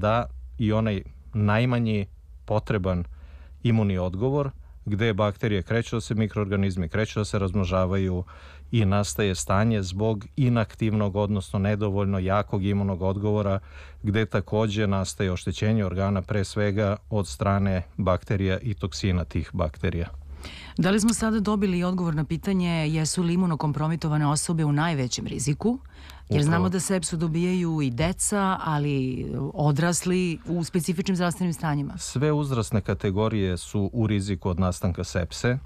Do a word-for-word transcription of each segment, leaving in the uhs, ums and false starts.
da i onaj najmanji potreban imunni odgovor, gde bakterije kreću da se, mikroorganizmi kreću da se razmnožavaju i nastaje stanje zbog inaktivnog, odnosno nedovoljno jakog imunog odgovora, gde takođe nastaje oštećenje organa, pre svega od strane bakterija i toksina tih bakterija. Da li smo sada dobili odgovor na pitanje jesu li imunokompromitovane osobe u najvećem riziku? Jer znamo da sepsu dobijaju i deca, ali odrasli u specifičnim zdravstvenim stanjima. Sve uzrasne kategorije su u riziku od nastanka sepse,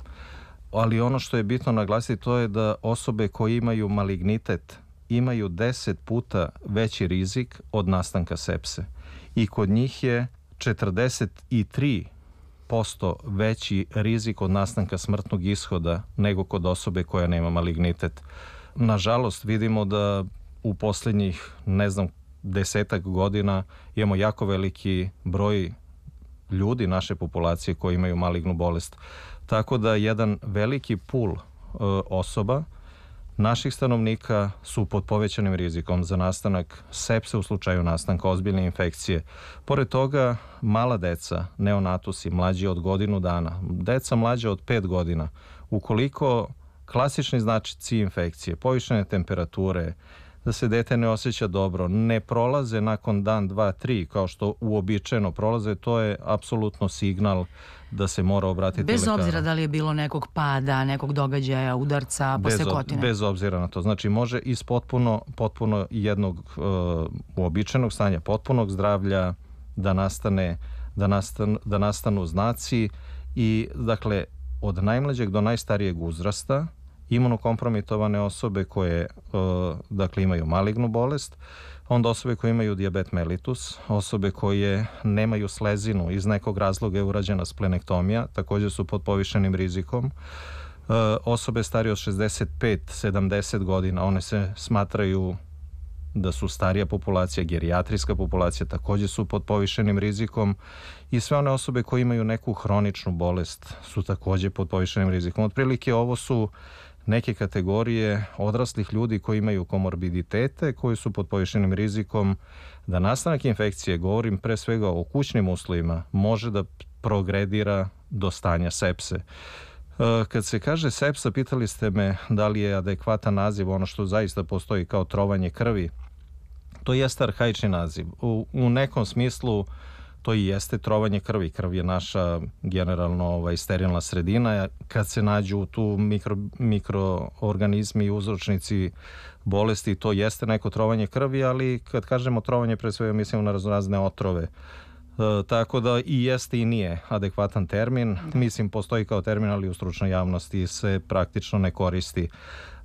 ali ono što je bitno naglasiti to je da osobe koje imaju malignitet imaju deset puta veći rizik od nastanka sepse. I kod njih je četrdeset tri posto veći rizik od nastanka smrtnog ishoda nego kod osobe koja nema malignitet. Nažalost, vidimo da u poslednjih, ne znam, desetak godina imamo jako veliki broj ljudi naše populacije koji imaju malignu bolest. Tako da jedan veliki pul e, osoba naših stanovnika su pod povećanim rizikom za nastanak sepse u slučaju nastanka ozbiljne infekcije. Pored toga, mala deca, neonatusi, mlađi od godinu dana, deca mlađa od pet godina, ukoliko klasični značici infekcije, povišene temperature, da se dete ne osjeća dobro, ne prolaze nakon dan, dva, tri, kao što uobičajeno prolaze, to je apsolutno signal da se mora obratiti bez lekaru. Bez obzira da li je bilo nekog pada, nekog događaja, udarca, posekotine. Bez obzira na to. Znači, može iz potpuno, potpuno jednog uh, uobičajenog stanja, potpunog zdravlja da nastane, da, nastan, da nastanu znaci i, dakle, od najmlađeg do najstarijeg uzrasta imunokompromitovane osobe koje uh, dakle imaju malignu bolest, onda osobe koje imaju dijabet mellitus, osobe koje nemaju slezinu, iz nekog razloga je urađena splenektomija, takođe su pod povišenim rizikom. Uh, osobe starije od šezdeset pet do sedamdeset godina, one se smatraju da su starija populacija, gerijatrijska populacija, takođe su pod povišenim rizikom i sve one osobe koje imaju neku hroničnu bolest su takođe pod povišenim rizikom. Otprilike ovo su neke kategorije odraslih ljudi koji imaju komorbiditete, koji su pod povišenim rizikom da nastanak infekcije, govorim pre svega o kućnim uslovima, može da progredira do stanja sepse. Kad se kaže sepsa, pitali ste me da li je adekvatan naziv ono što zaista postoji kao trovanje krvi. To jeste arhaični naziv. U, u nekom smislu to i jeste trovanje krvi. Krv je naša generalno ovaj, sterilna sredina. Kad se nađu tu mikro, mikroorganizmi i uzročnici bolesti, to jeste neko trovanje krvi, ali kad kažemo trovanje, pre svega mislimo na razne otrove. E, tako da i jeste i nije adekvatan termin. Da. Mislim, postoji kao termin, ali u stručnoj javnosti se praktično ne koristi. E,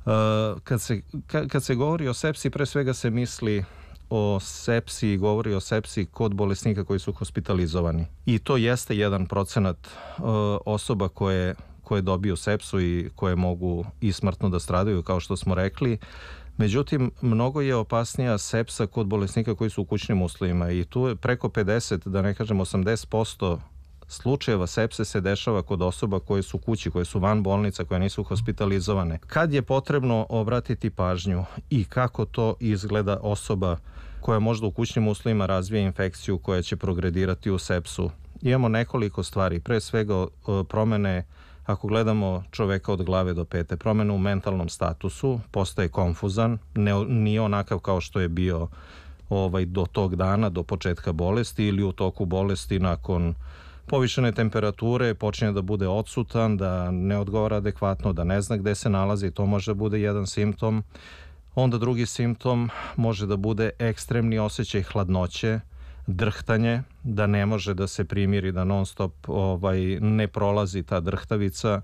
kad, se, kad, kad se govori o sepsi, pre svega se misli o sepsi, govori o sepsi kod bolesnika koji su hospitalizovani. I to jeste jedan procenat uh, osoba koje, koje dobiju sepsu i koje mogu i smrtno da stradaju, kao što smo rekli. Međutim, mnogo je opasnija sepsa kod bolesnika koji su u kućnim uslovima i tu je preko pedeset, da ne kažem osamdeset posto slučajeva sepse se dešava kod osoba koje su kući, koje su van bolnica, koje nisu hospitalizovane. Kad je potrebno obratiti pažnju i kako to izgleda osoba koja možda u kućnim uslovima razvije infekciju koja će progredirati u sepsu? Imamo nekoliko stvari, pre svega promene, ako gledamo čoveka od glave do pete, promene u mentalnom statusu, postaje konfuzan, ne, nije onakav kao što je bio ovaj, do tog dana, do početka bolesti ili u toku bolesti nakon povišene temperature, počinje da bude odsutan, da ne odgovara adekvatno, da ne zna gde se nalazi, to može da bude jedan simptom. Onda drugi simptom može da bude ekstremni osjećaj hladnoće, drhtanje, da ne može da se primiri, da non stop ovaj, ne prolazi ta drhtavica.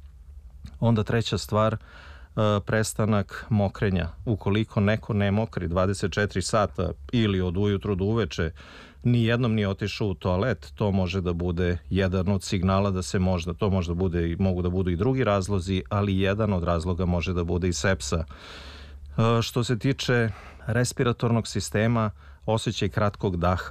Onda treća stvar, prestanak mokrenja. Ukoliko neko ne mokri dvadeset četiri sata ili od ujutru do uveče, nijednom nije otišao u toalet, to može da bude jedan od signala da se možda, to možda bude, mogu da budu i drugi razlozi, ali jedan od razloga može da bude i sepsa. Što se tiče respiratornog sistema, osjećaj kratkog daha,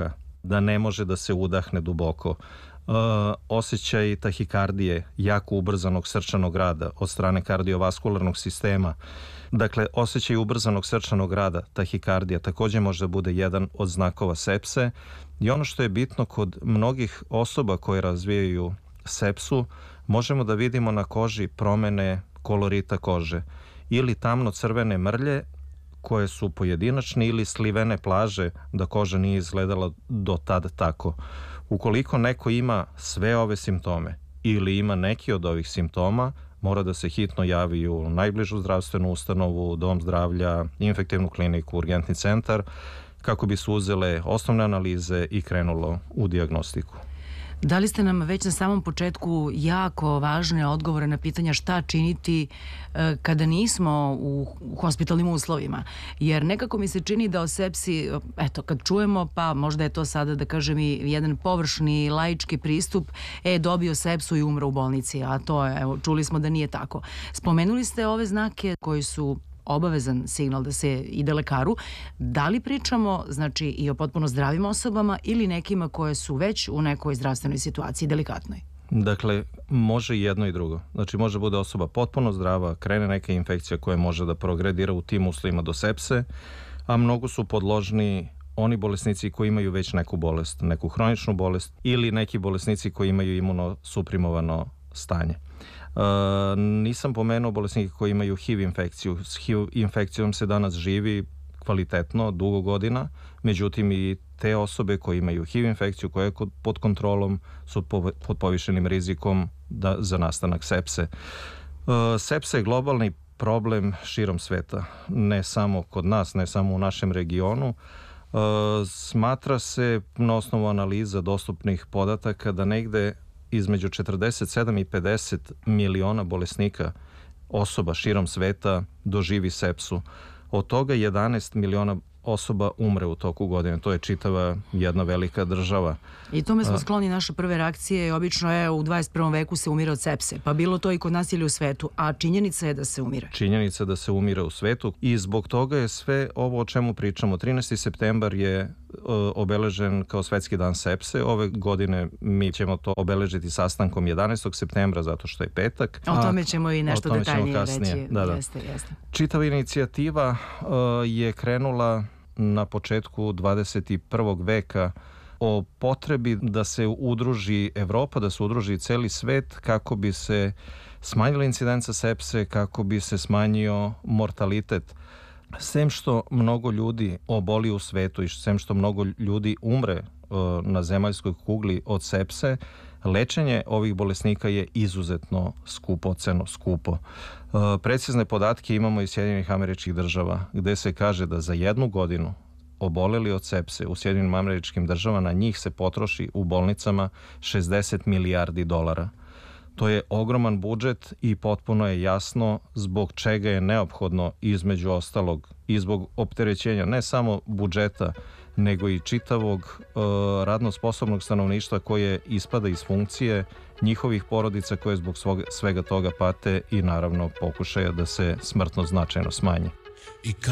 da ne može da se udahne duboko. Uh, osjećaj tahikardije, jako ubrzanog srčanog rada od strane kardiovaskularnog sistema. Dakle, osjećaj ubrzanog srčanog rada, tahikardija, takođe može da bude jedan od znakova sepse. I ono što je bitno kod mnogih osoba koje razvijaju sepsu, možemo da vidimo na koži promene kolorita kože ili tamno-crvene mrlje koje su pojedinačne ili slivene plaže da koža nije izgledala do tad tako. Ukoliko neko ima sve ove simptome ili ima neki od ovih simptoma, mora da se hitno javi u najbližu zdravstvenu ustanovu, dom zdravlja, infektivnu kliniku, urgentni centar, kako bi se uzele osnovne analize i krenulo u dijagnostiku. Dali ste nam već na samom početku jako važne odgovore na pitanja šta činiti e, kada nismo u, u hospitalnim uslovima. Jer nekako mi se čini da o sepsi, eto, kad čujemo, pa možda je to sada, da kažem, i jedan površni, laički pristup, e, dobio sepsu i umro u bolnici, a to je, evo, čuli smo da nije tako. Spomenuli ste ove znake koji su obavezan signal da se ide lekaru. Da li pričamo, znači, i o potpuno zdravim osobama ili nekima koje su već u nekoj zdravstvenoj situaciji delikatnoj? Dakle, može i jedno i drugo. Znači, može bude osoba potpuno zdrava, krene neka infekcija koja može da progredira u tim uslovima do sepse, a mnogo su podložni oni bolesnici koji imaju već neku bolest, neku hroničnu bolest ili neki bolesnici koji imaju imunosuprimovano stanje. Uh, nisam pomenuo bolesnike koji imaju H I V infekciju. S H I V infekcijom se danas živi kvalitetno, dugo godina, međutim i te osobe koje imaju H I V infekciju, koja je pod kontrolom, su pod povišenim rizikom da, za nastanak sepse. Uh, sepsa je globalni problem širom sveta, ne samo kod nas, ne samo u našem regionu. Uh, smatra se na osnovu analiza dostupnih podataka da negde između četrdeset sedam i pedeset miliona bolesnika osoba širom sveta doživi sepsu. Od toga jedanaest miliona osoba umre u toku godine. To je čitava jedna velika država. I tome smo skloni, naše prve reakcije. Obično je u dvadeset prvom veku se umire od sepse. Pa bilo to i kod nas ili u svetu. A činjenica je da se umire. Činjenica je da se umire u svetu i zbog toga je sve ovo o čemu pričamo. trinaesti septembar je uh, obeležen kao svetski dan sepse. Ove godine mi ćemo to obeležiti sastankom jedanaestog septembra zato što je petak. O tome ćemo i nešto detaljnije reći. Da, da. Jeste, jeste. Čitava inicijativa uh, je krenula na početku dvadeset prvog veka o potrebi da se udruži Evropa, da se udruži celi svet kako bi se smanjila incidenca sepse, kako bi se smanjio mortalitet. Sem što mnogo ljudi oboli u svetu i sem što mnogo ljudi umre uh, na zemaljskoj kugli od sepse, lečenje ovih bolesnika je izuzetno skupoceno, skupo. Uh, precizne podatke imamo iz Sjedinjenih Američkih Država, gde se kaže da za jednu godinu oboleli od sepse u Sjedinjenim Američkim Državama na njih se potroši u bolnicama šezdeset milijardi dolara. To je ogroman budžet i potpuno je jasno zbog čega je neophodno, između ostalog, i zbog opterećenja ne samo budžeta, nego i čitavog uh, radno sposobnog stanovništva koje ispada iz funkcije, njihovih porodica koje zbog svog, svega toga pate i naravno pokušaja da se smrtno značajno smanji.